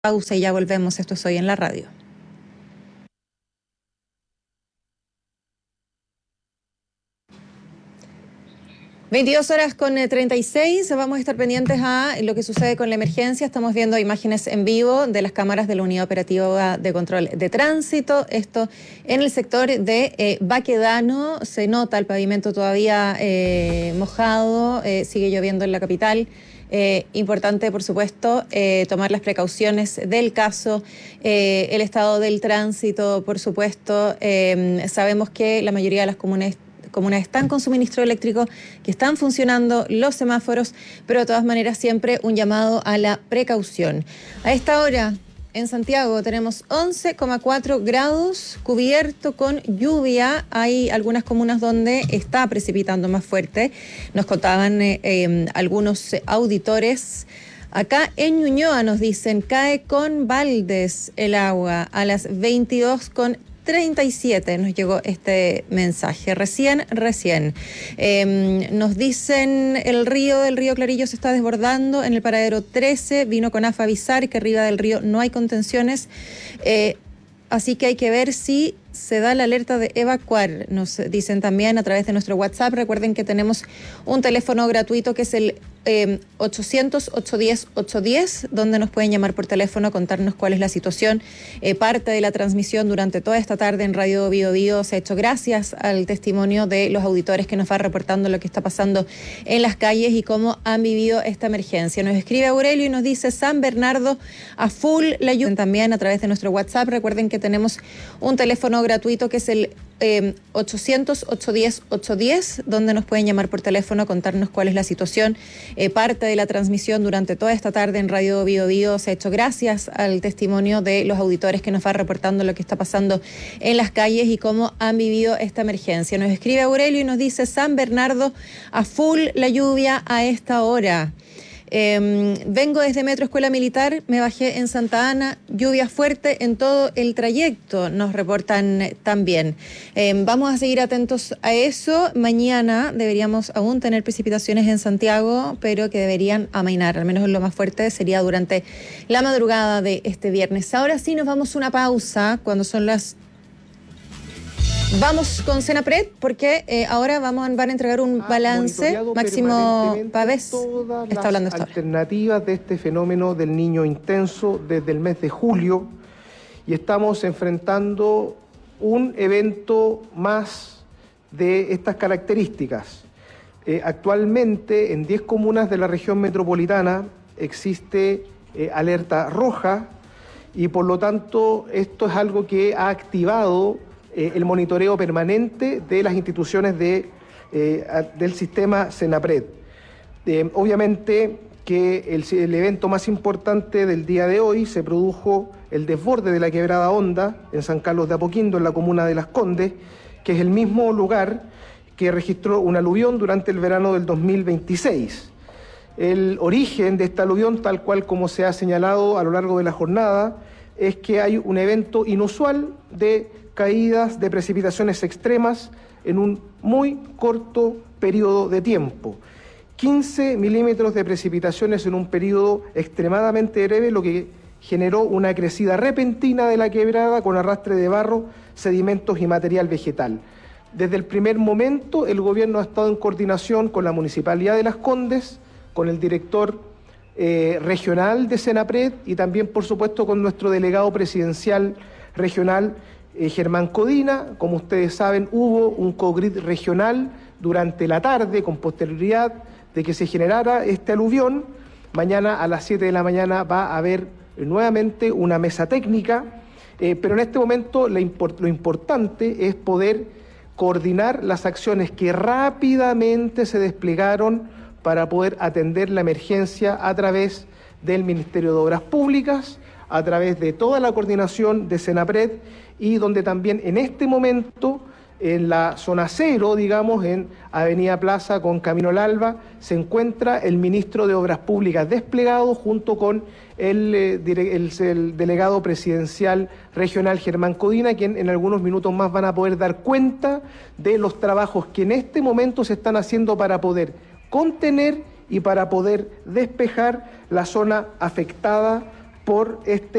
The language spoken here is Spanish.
Pausa y ya volvemos. Esto es Hoy en la Radio. 22:36. Vamos a estar pendientes a lo que sucede con la emergencia. Estamos viendo imágenes en vivo de las cámaras de la Unidad Operativa de Control de Tránsito. Esto en el sector de Baquedano. Se nota el pavimento todavía mojado. Sigue lloviendo en la capital. Importante, por supuesto, tomar las precauciones del caso, el estado del tránsito, por supuesto. Sabemos que la mayoría de las comunas están con suministro eléctrico, que están funcionando los semáforos, pero de todas maneras siempre un llamado a la precaución. A esta hora en Santiago tenemos 11,4 grados, cubierto con lluvia. Hay algunas comunas donde está precipitando más fuerte. Nos contaban algunos auditores. Acá en Ñuñoa nos dicen, cae con baldes el agua a las 22:37 nos llegó este mensaje, recién. Nos dicen, el río Clarillo se está desbordando en el paradero 13, vino con AFA avisar que arriba del río no hay contenciones, así que hay que ver si se da la alerta de evacuar. Nos dicen también a través de nuestro WhatsApp. Recuerden que tenemos un teléfono gratuito que es el 800-810-810, donde nos pueden llamar por teléfono, contarnos cuál es la situación. Parte de la transmisión durante toda esta tarde en Radio Bío Bío se ha hecho gracias al testimonio de los auditores que nos va reportando lo que está pasando en las calles y cómo han vivido esta emergencia. Nos escribe Aurelio y nos dice, San Bernardo a full la lluvia. También a través de nuestro WhatsApp. Recuerden que tenemos un teléfono gratuito que es el 800-810-810, donde nos pueden llamar por teléfono, contarnos cuál es la situación. Parte de la transmisión durante toda esta tarde en Radio Bío Bío se ha hecho gracias al testimonio de los auditores que nos va reportando lo que está pasando en las calles y cómo han vivido esta emergencia. Nos escribe Aurelio y nos dice, San Bernardo a full la lluvia a esta hora. Vengo desde Metro Escuela Militar, me bajé en Santa Ana, lluvia fuerte en todo el trayecto, nos reportan también. Vamos a seguir atentos a eso. Mañana deberíamos aún tener precipitaciones en Santiago, pero que deberían amainar, al menos lo más fuerte sería durante la madrugada de este viernes. Ahora sí nos vamos a una pausa cuando son las... Vamos con Senapred porque ahora van a entregar un balance. Máximo Pavés está hablando esto. Alternativas de este fenómeno del Niño intenso desde el mes de julio y estamos enfrentando un evento más de estas características. Actualmente en 10 comunas de la región metropolitana existe alerta roja y por lo tanto esto es algo que ha activado el monitoreo permanente de las instituciones del sistema Senapred. Obviamente que el evento más importante del día de hoy se produjo el desborde de la quebrada Honda en San Carlos de Apoquindo, en la comuna de Las Condes, que es el mismo lugar que registró un aluvión durante el verano del 2026. El origen de esta aluvión, tal cual como se ha señalado a lo largo de la jornada, es que hay un evento inusual de caídas de precipitaciones extremas en un muy corto periodo de tiempo. 15 milímetros de precipitaciones en un periodo extremadamente breve, lo que generó una crecida repentina de la quebrada con arrastre de barro, sedimentos y material vegetal. Desde el primer momento, el gobierno ha estado en coordinación con la Municipalidad de Las Condes, con el director regional de Senapred y también, por supuesto, con nuestro delegado presidencial regional, Germán Codina. Como ustedes saben, hubo un COGRID regional durante la tarde con posterioridad de que se generara este aluvión. Mañana a las 7 de la mañana va a haber nuevamente una mesa técnica, pero en este momento lo importante es poder coordinar las acciones que rápidamente se desplegaron para poder atender la emergencia a través del Ministerio de Obras Públicas, a través de toda la coordinación de Senapred y donde también en este momento en la zona cero, digamos, en Avenida Plaza con Camino al Alba, se encuentra el ministro de Obras Públicas desplegado junto con el delegado presidencial regional Germán Codina, quien en algunos minutos más van a poder dar cuenta de los trabajos que en este momento se están haciendo para poder contener y para poder despejar la zona afectada por este